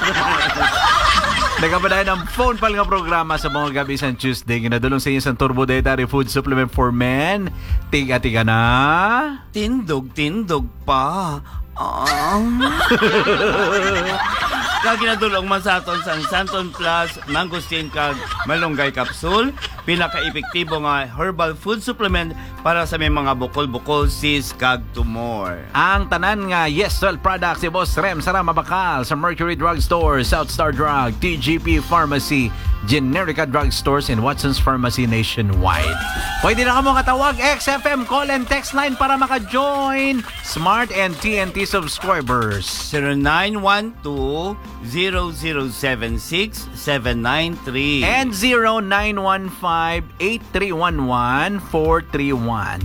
Nagkapaday ng phone pal nga programa sa mga gabi sa Tuesday. Ginadulong sa inyo sa Turbo Dietary Food Supplement for Men. Tiga-tiga na. Tindog pa. Kag ginadulong man sa aton sa Santon Plus, Mangosteen kag Malunggay Capsule, pinaka-epektibo nga herbal food supplement para sa may mga bukol-bukol, sis kag tumor. Ang tanan nga Yes Well products si Boss Rem Sara Mabakal sa Mercury Drug Store, South Star Drug, TGP Pharmacy, Generica Drug Stores, and Watson's Pharmacy nationwide. Pwede na ka mo katawag XFM call and text line para maka-join Smart and TNT subscribers. 0912-0076-793 and 0915-8311-431.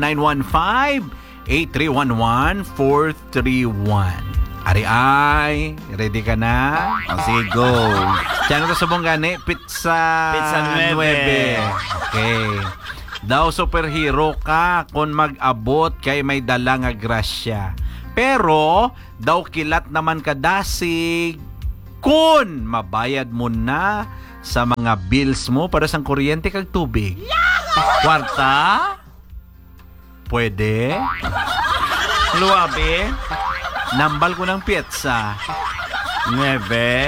0915-8311-431. Ari ay, ready ka na? Sige, go. Diyan ko subong gani, Pizza 9. Okay. Daw superhero ka kung mag-abot kay may dala nga grasya. Pero, daw kilat naman ka dasig kung mabayad mo na sa mga bills mo para sa kuryente kag tubig. Kwarta? Pwede. Luwabe? Nambal ko ng pizza. 9?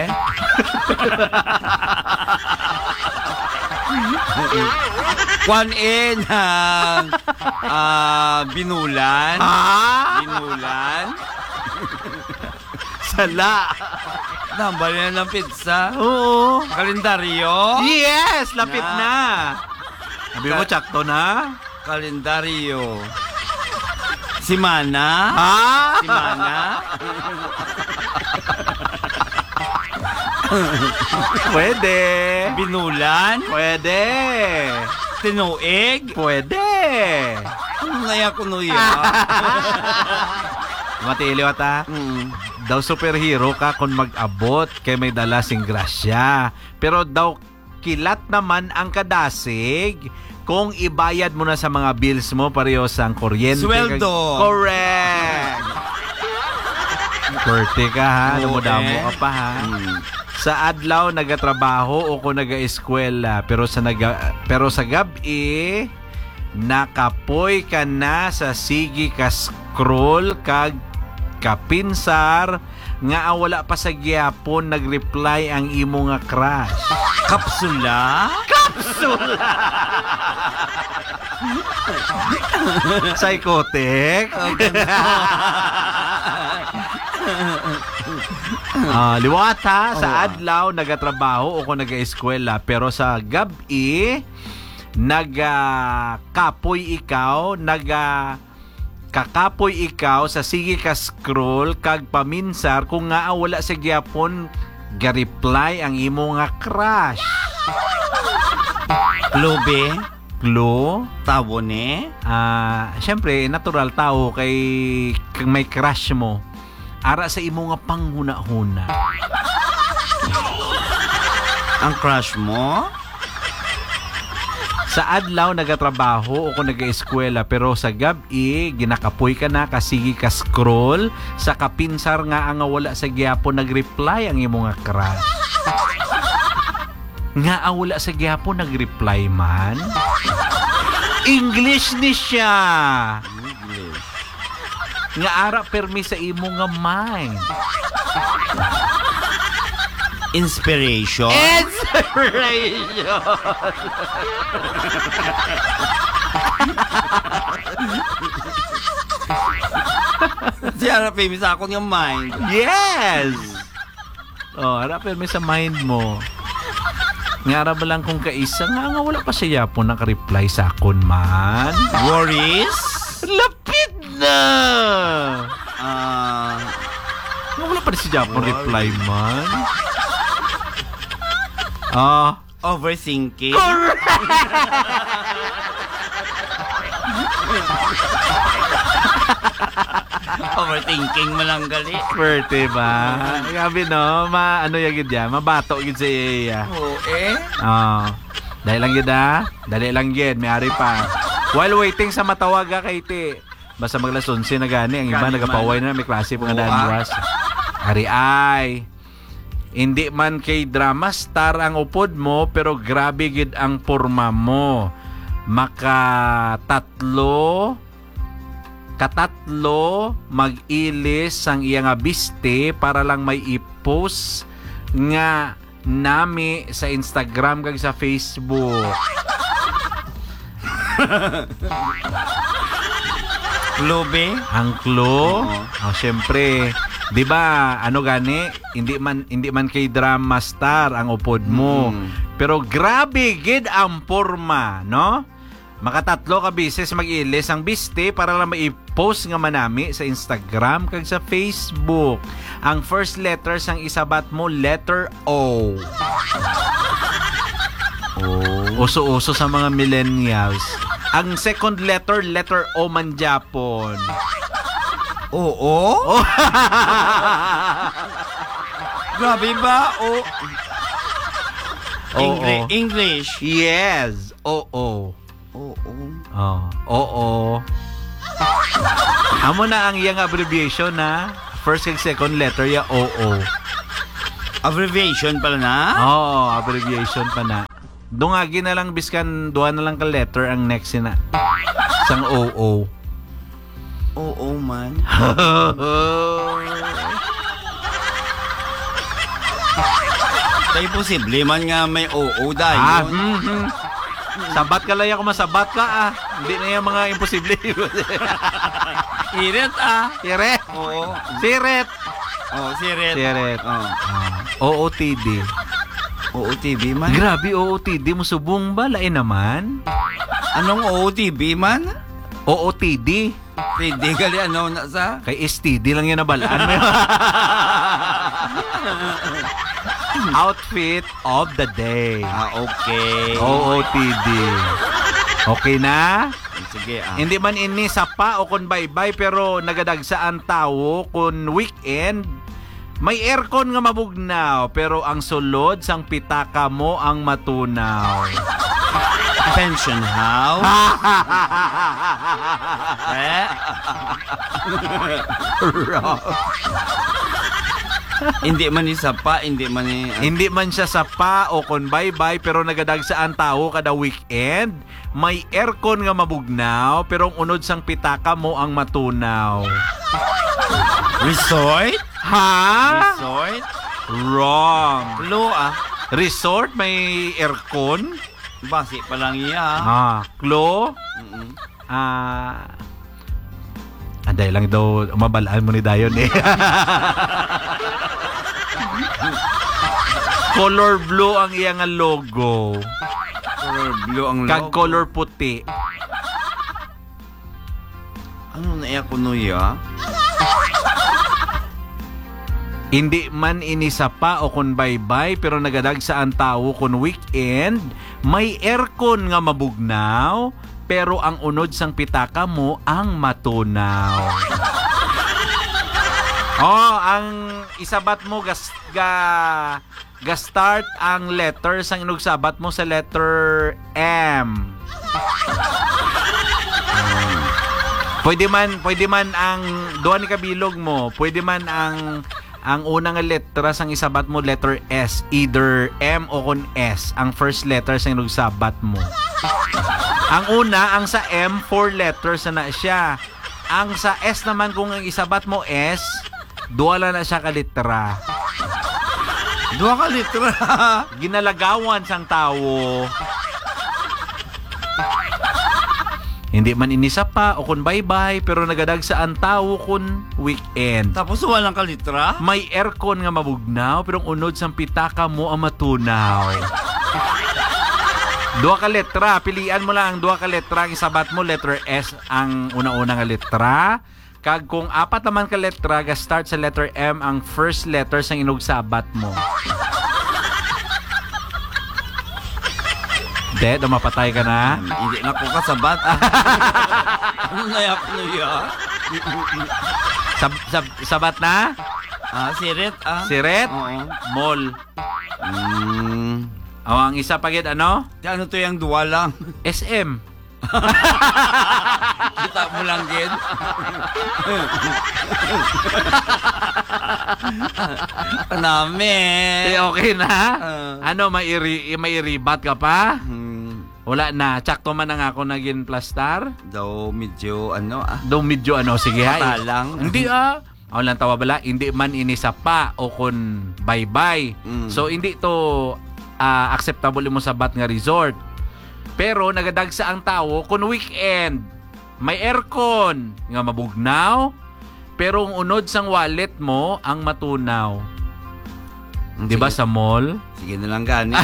Kwan-in ang binulan. Binulan. Sala. Nambal na ng pizza. Oo. Kalendaryo. Yes! Lapit na. Sabi mo, tsakto na? Kalendaryo. Simana. Simana. Pwede. Binulan. Pwede. Tinuig. Pwede. Ano naya ko nuya? Matiliw ata. Daw superhero ka kung mag-abot kay may dala sing grasya. Pero daw kilat naman ang kadasig kung ibayad mo na sa mga bills mo pareho sa kuryente. Sweldo. Correct. Pwerte ka ha. Namudamo ka pa ha. Sa adlaw nagatrabaho o kung naga-eskwela pero sa gabi nakapoy ka na sa sige ka scroll kag kapinsar nga wala pa sa gyapon nag-reply ang imo nga crush. Kapsula? Psychotic. Liwat ha, sa adlaw nagatrabaho o kung naga-eskwela pero sa gabi nagakapoy ikaw sa sige ka scroll kag paminsar kung nga wala sa gyapon ga-reply ang imo nga crush. Lobe? Klo? Tawo ne? Siyempre, natural tao kay may crush mo. Ara sa imo nga panghuna-huna. Ang crush mo? Sa adlaw nagatrabaho o kung naga-eskwela pero sa gabi ginakapoy ka na kasigi ka scroll sa kapinsar nga ang wala sa gyapon nag-reply ang imo nga crush. Nga wala sa gyapon nag-reply man. English ni siya. Nga ara permi sa imo nga mind. Inspiration. Siya na famous ako yung mind. Yes! Harapin mo sa mind mo. Nga ba lang kung kaisa nga wala pa siya po naka-reply sa akon man. Worries? Lapit na! Wala pa si Japon reply man. Overthinking. Correct! Overthinking mo lang gali. Swerte ba? Gabi no, ano yagid ya? Mabato yun sa iya. Oo, Dahil lang yun Dali lang yun, may ari pa. While waiting sa matawag kay ti. Basta maglas 11 na gani. Ang iba nagapaway na, may klase po nga daan buwas. Ari ay. Hindi man kay drama star ang upod mo, pero grabe gid ang porma mo. Katatlo mag-ilis ang iyang abiste para lang may i-post nga nami sa Instagram kag sa Facebook. Lobe? Ang clue? Syempre, 'di ba? Ano gani? Hindi man kay drama star ang upod mo. Pero grabe gid ang porma, no? Makatatlo ka bises mag-ilis ang biste para lang mai-post nga manami sa Instagram kag sa Facebook. Ang first letters ang isabat mo, letter O. Uso-uso sa mga millennials. Ang second letter, letter O man Japon. Oo? Grabe ba? English. Yes. Oo. Oo. Amo na ang iyang abbreviation na first and second letter ya oo. Abbreviation pala na? Oo, abbreviation pa na. Dungagi na lang biskan duha na lang ka letter ang next na. Sang oo. Oo man. Tay posible man nga may oo dayon. Sabat ka lang ako masabat ka Hindi na yung mga imposible. Siret Siret. Oo. Siret. Siret. Siret. OOTD. OOTB man? Grabe, OOTD mo subong ba? Lain naman. Anong OOTB man? OOTD. TD gali ano na sa? Kay STD lang yan nabalaan mo. Outfit of the day. Okay. OOTD. Okay na? Sige Hindi man ini sapa o kun bye-bye pero nagadagsaan tao kun weekend. May aircon nga mabugnaw pero ang sulod sang pitaka mo ang matunaw. Pension house? Hindi man ni sapa, hindi man siya sapa o kon bye-bye pero nagadagsaan tao kada weekend. May aircon nga mabugnaw pero ang unod sang pitaka mo ang matunaw. Resort? Ha? Resort? Wrong. Klo Resort may aircon? Basi pa lang iya. Klo? Anday lang daw mabalaan mo ni Dayon Color blue ang iyang logo. Color blue ang logo. Kag color puti. Ano na iya kuno ya? Hindi man inisapa o kun bye-bye pero nagadagsaan tao kun weekend. May aircon nga mabugnaw pero ang unod sang pitaka mo ang matunaw. Ang isabat mo start ang letter sang inugsabat mo sa letter M. Pwede man ang duha ni kabilog mo. Pwede man ang unang letra sang isabat mo letter S, either M o kon S ang first letter sang inugsabat mo. Ang una, ang sa M, 4 letters na siya. Ang sa S naman, kung ang isabat mo S, duwala na siya ka litra. Duha ka litra? Ginalagawan sang tao. Hindi man inisapa o kun bye-bye pero nagadagsaan tao kun weekend. Tapos walang ka litra? May aircon nga mabugnaw pero ang unod sang pitaka mo ang matunaw. Duha ka letra, pilian mo lang ang duha ka letra. Ang isabat mo letter S ang una-una nga letra. Kag kung apat naman ka letra, ga-start sa letter M ang first letter sang inugsabat mo. Dead, mapatay ka na? Hindi na ko kasabat. Ano na yak nuya? Sabat na? Siret Siret? Oo. Mall. Ang isa pagit ano? Ano to yung duwa lang? SM. Kita mo lang gid. Namin. Okay na? Ano, may iribat ka pa? Wala na. Tsakto man na nga ako naging plastar? Daw medyo Do medyo sige ha. Matalang. Hindi Ako lang tawa bala, hindi man inisapa o kun bye-bye. So hindi to acceptable mo sa bat nga resort. Pero nagadagsa ang tao kun weekend. May aircon nga mabugnaw. Pero ang unod sang wallet mo ang matunaw. Di ba sa mall? Sige na lang gani.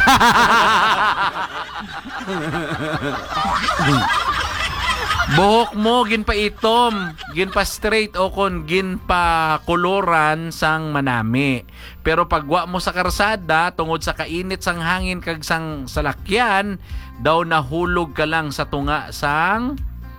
Buhok mo ginpaitom, ginpa straight o kon ginpa koloran sang manami. Pero pagwa mo sa karsada tungod sa kainit sang hangin kag sang salakyan, daw nahulog ka lang sa tunga sang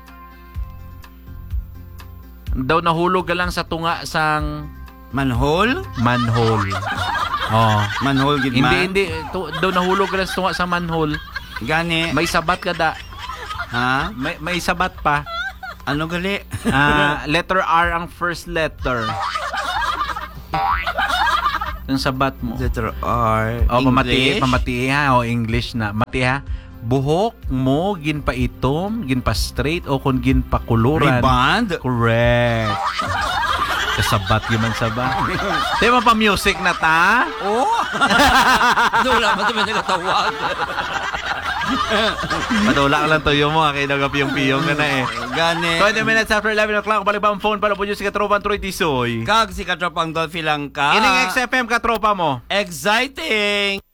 Manhole? manhole. Oh. Manhole gid man. Hindi daw nahulog ka lang sa tunga sa manhole. Gani. May sabat ka da. Ha? May sabat pa. Ano gali? Letter R ang first letter. Yung sabat mo. Letter R. O, English. pamati ha. O, English na. Mati ha. Buhok mo, ginpa itom, ginpa straight, o kung ginpa kuluran. Reband? Correct. Kasabat yun man sabat. Di ba pa music na ta? Oh! Doon lang, ba't may nagatawag? Madula ka lang tuyo mo, kaya nagapiyong-piyong ka na eh. Gani. 20 minutes after 11 o'clock, balik ba ang phone para po si Katropan Troy Tisoy. Kag si Katropang Dolphy lang ka. Ining XFM Katropa mo. Exciting!